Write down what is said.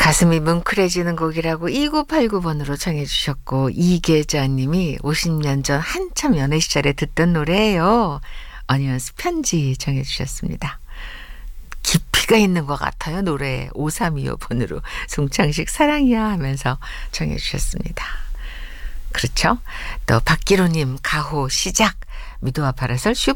가슴이 뭉클해지는 곡이라고 2989번으로 청해 주셨고 이계자님이 50년 전 한참 연애 시절에 듣던 노래예요. 어니언스 편지 청해 주셨습니다. 깊이가 있는 것 같아요. 노래에 5325번으로 송창식 사랑이야 하면서 청해 주셨습니다. 그렇죠? 또 박기로님 가호 시작 미도와 파라솔